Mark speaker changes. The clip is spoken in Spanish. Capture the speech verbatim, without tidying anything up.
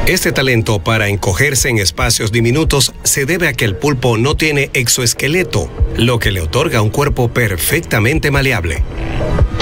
Speaker 1: Este talento para encogerse en espacios diminutos se debe a que el pulpo no tiene exoesqueleto, lo que le otorga un cuerpo perfectamente maleable.